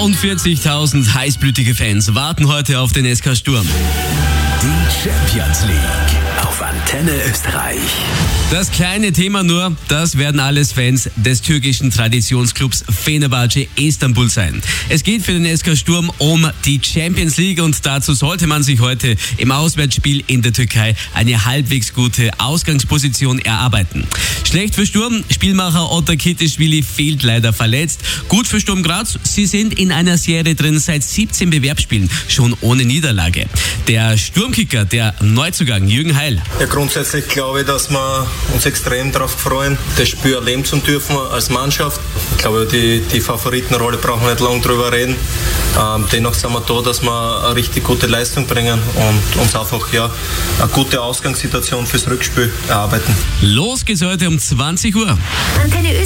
42.000 heißblütige Fans warten heute auf den SK Sturm. Die Champions League auf Antenne Österreich. Das kleine Thema nur, das werden alles Fans des türkischen Traditionsclubs Fenerbahce Istanbul sein. Es geht für den SK Sturm um die Champions League und dazu sollte man sich heute im Auswärtsspiel in der Türkei eine halbwegs gute Ausgangsposition erarbeiten. Schlecht für Sturm, Spielmacher Otar Kitischvili fehlt leider verletzt. Gut für Sturm Graz, sie sind in einer Serie drin seit 17 Bewerbsspielen, schon ohne Niederlage. Der Sturmkicker, der Neuzugang Jürgen Heil. Ja, grundsätzlich glaube ich, dass wir uns extrem darauf freuen, das Spiel erleben zu dürfen als Mannschaft. Ich glaube, die Favoritenrolle brauchen wir nicht lange drüber reden. Dennoch sind wir da, dass wir eine richtig gute Leistung bringen und uns einfach eine gute Ausgangssituation fürs Rückspiel erarbeiten. Los geht's heute um 20 Uhr. Antenne